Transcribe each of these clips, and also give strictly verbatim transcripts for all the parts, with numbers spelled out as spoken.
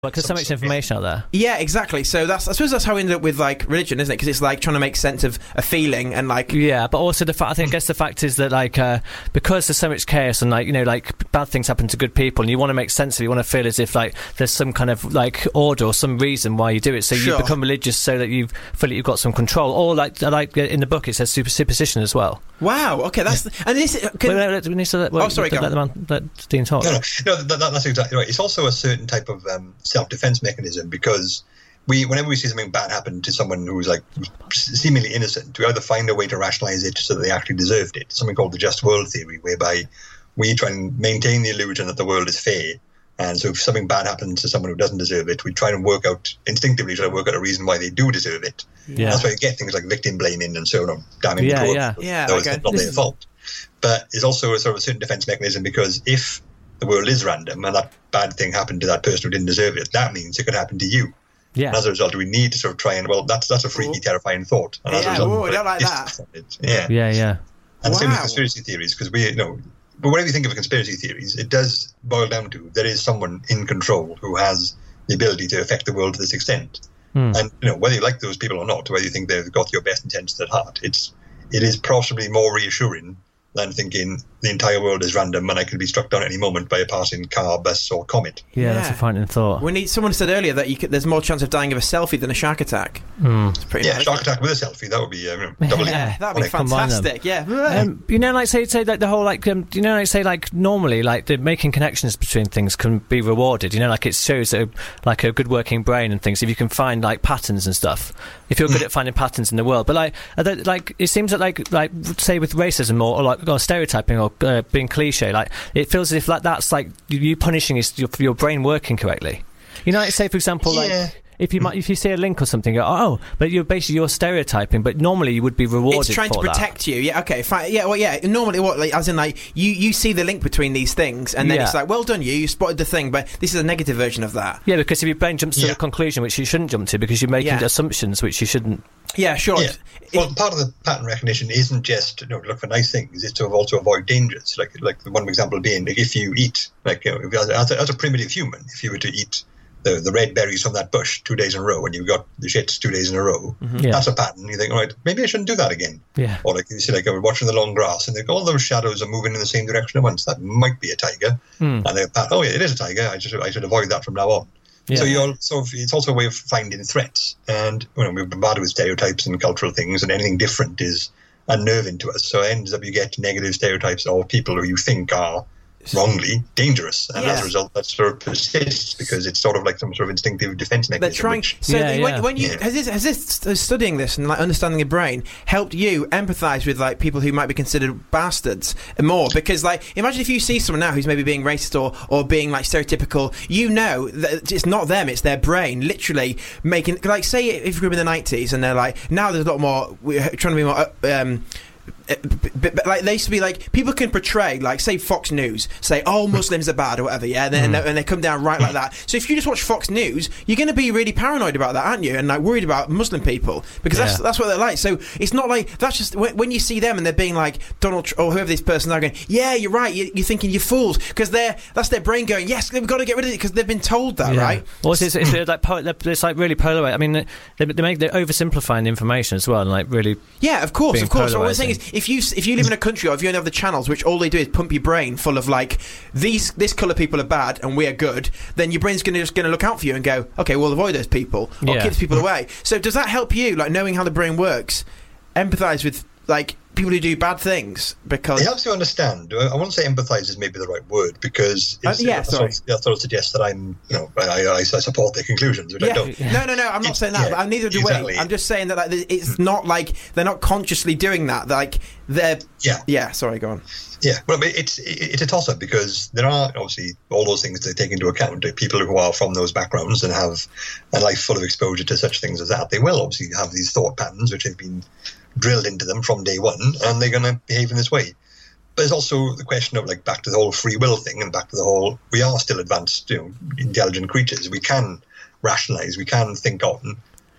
Because so much information out there. Yeah, exactly. So that's I suppose that's how we ended up with like religion, isn't it? Because it's like trying to make sense of a feeling and like yeah, but also the fact I think I guess the fact is that like uh, because there's so much chaos and like you know like bad things happen to good people and you want to make sense of it, you want to feel as if like there's some kind of like order or some reason why you do it. So sure. you become religious so that you feel like you've got some control. Or like like in the book it says super superstition as well. Wow. Okay, that's the, and this. Can, wait, wait, wait, let, oh, sorry. Let, let, the man, let Dean talk. No, no, no that, that's exactly right. It's also a certain type of um, self-defense mechanism because we, whenever we see something bad happen to someone who's like seemingly innocent, we either find a way to rationalize it so that they actually deserved it. Something called the just world theory, whereby we try and maintain the illusion that the world is fair. And so if something bad happens to someone who doesn't deserve it, we try and work out, instinctively try to work out a reason why they do deserve it. Yeah. That's why you get things like victim blaming and so on, damning yeah, the world. Yeah, yeah. No, okay. It's not their fault. But it's also a sort of a certain defense mechanism because if the world is random and that bad thing happened to that person who didn't deserve it, that means it could happen to you. Yeah. And as a result, we need to sort of try and, well, that's that's a freaky, Ooh. terrifying thought. And as yeah, a result, Ooh, I don't like that. Yeah, yeah, yeah. And wow. the same with conspiracy theories, because we, you know, but whatever you think of conspiracy theories, it does boil down to there is someone in control who has the ability to affect the world to this extent. Hmm. And, you know, whether you like those people or not, whether you think they've got your best intentions at heart, it's it is possibly more reassuring than thinking the entire world is random and I can be struck down at any moment by a passing car, bus or comet. Yeah, yeah. That's a frightening thought. We need, someone said earlier that you could, there's more chance of dying of a selfie than a shark attack. Mm. It's pretty yeah, nice, shark attack with a selfie, that would be uh, you know, double yeah, that would be fantastic. Yeah. Um, you know, like say, say like the whole like, um, you know, like say like normally like the making connections between things can be rewarded. You know, like it shows a, like a good working brain and things if you can find like patterns and stuff. If you're good at finding patterns in the world, but like, like it seems that like like say with racism or, or like or stereotyping or uh, being cliche, like it feels as if like that's like you punishing is your, your brain working correctly. You know, like say for example, like yeah. if you might, if you see a link or something, you go, oh, but you're basically you're stereotyping, but normally you would be rewarded. It's trying for to protect that. you. Yeah, okay, fine. Yeah, well, yeah. Normally, what, like, as in, like, you, you see the link between these things, and then yeah. it's like, well done, you, you spotted the thing, but this is a negative version of that. Yeah, because if your brain jumps to yeah. a conclusion which you shouldn't jump to, because you're making yeah. assumptions which you shouldn't. Yeah, sure. Yeah. Well, part of the pattern recognition isn't just you know look for nice things; it's to also avoid dangers. Like, like the one example being, like if you eat, like you know, as, a, as a primitive human, if you were to eat the the red berries from that bush two days in a row, and you got the shits two days in a row, mm-hmm. yeah. that's a pattern. You think, all right, maybe I shouldn't do that again. Yeah. Or like you see, like we're watching the long grass, and they go, all those shadows are moving in the same direction at once. That might be a tiger, mm. and they oh yeah, it is a tiger. I just I should avoid that from now on. Yeah. So you're so it's also a way of finding threats, and you know, we're bombarded with stereotypes and cultural things, and anything different is unnerving to us. So it ends up you get negative stereotypes of people who you think are wrongly dangerous, and yes. as a result that sort of persists because it's sort of like some sort of instinctive defense mechanism. They're trying. Which, so yeah, when, yeah. when you yeah. has this, has this studying this and like understanding your brain helped you empathise with like people who might be considered bastards more? Because like imagine if you see someone now who's maybe being racist or or being like stereotypical, you know that it's not them, it's their brain literally making like say if you grew up in the nineties and they're like now there's a lot more we're trying to be more. Um, But, but like they used to be like people can portray like say Fox News say oh Muslims are bad or whatever yeah and, mm. and, they, and they come down right like that. So if you just watch Fox News you're going to be really paranoid about that, aren't you, and like worried about Muslim people because yeah. that's that's what they're like. So it's not like that's just when, when you see them and they're being like Donald Trump or whoever this person are going yeah you're right you, you're thinking you're fools because they're that's their brain going yes we've got to get rid of it because they've been told that yeah. right. Well it's, it's, it's like it's like really polarized. I mean they, they make they're oversimplifying the information as well and like really yeah of course of course. So what I'm saying is if you if you live in a country or if you only have the channels which all they do is pump your brain full of like these this colour people are bad and we're good, then your brain's gonna just gonna look out for you and go okay we'll avoid those people or yeah. keep people away. So does that help you like knowing how the brain works empathise with like people who do bad things? Because it helps you understand. I won't say empathise is maybe the right word because it's, uh, yeah, it sorry. sort of, sort of suggests that I'm you know I, I, I support their conclusions which yeah. I don't. No no no I'm not it's, saying that yeah, but neither do exactly. we. I'm just saying that like it's not like they're not consciously doing that like they're yeah yeah sorry go on. Yeah, well, it's it's a toss-up because there are obviously all those things to take into account. People who are from those backgrounds and have a life full of exposure to such things as that, they will obviously have these thought patterns which have been drilled into them from day one, and they're going to behave in this way. But there's also the question of like back to the whole free will thing, and back to the whole we are still advanced, you know, intelligent creatures. We can rationalise, we can think on.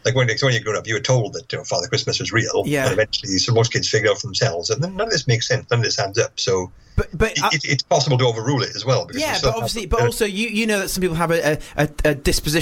Like when, so when you're growing up, you were told that you know Father Christmas was real, Yeah. and eventually, so most kids figure out for themselves, and then none of this makes sense. None of this adds up. So, But but it, I- it, it's possible to overrule it as well. Because yeah, you still but have- obviously, but also you you know that some people have a a, a, a disposition